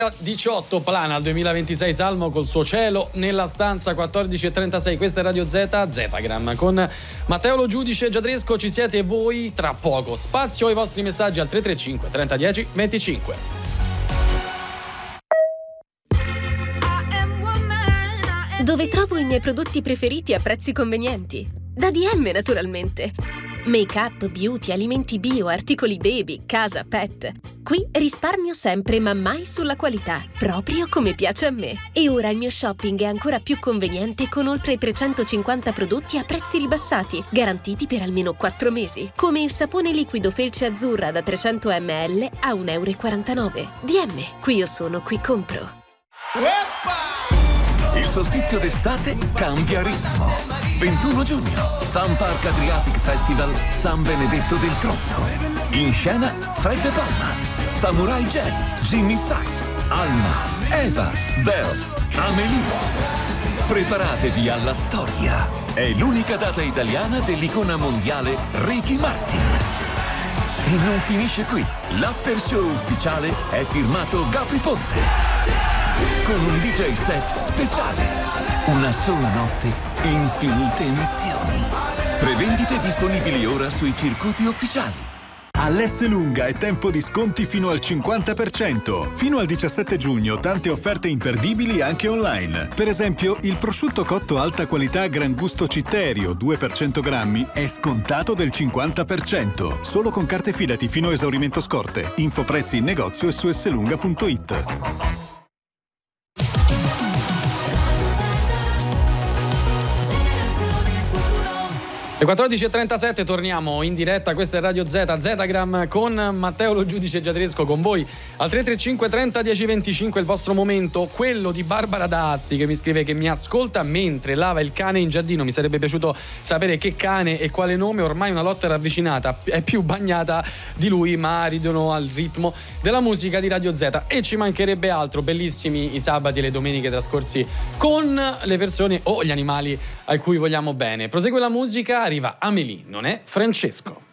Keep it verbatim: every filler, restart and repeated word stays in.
diciotto plana al duemilaventisei Salmo col suo cielo nella stanza. Quattordici e trentasei, questa è Radio Z, Zetagram con Matteo Lo Giudice, Giadresco. Ci siete voi, tra poco spazio ai vostri messaggi al tre tre cinque trenta dieci venticinque. Dove trovo i miei prodotti preferiti a prezzi convenienti? Da D M, naturalmente. Make-up, beauty, alimenti bio, articoli baby, casa, pet. Qui risparmio sempre ma mai sulla qualità, proprio come piace a me. E ora il mio shopping è ancora più conveniente con oltre trecentocinquanta prodotti a prezzi ribassati, garantiti per almeno quattro mesi. Come il sapone liquido Felce Azzurra da trecento millilitri a un euro e quarantanove. D M, qui io sono, qui compro. Il solstizio d'estate cambia ritmo. ventuno giugno, Sun Park Adriatic Festival San Benedetto del Tronto. In scena Fred De Palma, Samurai J, Jimmy Sachs, Alma, Eva, Bells, Amelie. Preparatevi alla storia. È l'unica data italiana dell'icona mondiale Ricky Martin. E non finisce qui. L'after show ufficiale è firmato Gabri Ponte. Con un D J set speciale. Una sola notte, infinite emozioni. Prevendite disponibili ora sui circuiti ufficiali. All'Esselunga è tempo di sconti fino al cinquanta per cento. Fino al diciassette giugno tante offerte imperdibili anche online. Per esempio, il prosciutto cotto alta qualità Gran Gusto Citterio due per cento grammi è scontato del cinquanta per cento. Solo con carte Fidati fino a esaurimento scorte. Info prezzi in negozio e su esselunga punto it. Le quattordici e trentasette torniamo in diretta, questa è Radio Z, Zetagram con Matteo Lo Giudice e Giadresco con voi al tre tre cinque trenta dieci venticinque, il vostro momento, quello di Barbara D'Asti che mi scrive che mi ascolta mentre lava il cane in giardino. Mi sarebbe piaciuto sapere che cane e quale nome, ormai una lotta ravvicinata, è più bagnata di lui ma ridono al ritmo della musica di Radio Z. E ci mancherebbe altro, bellissimi i sabati e le domeniche trascorsi con le persone o gli animali a cui vogliamo bene. Prosegue la musica, arriva Amelie, non è Francesco.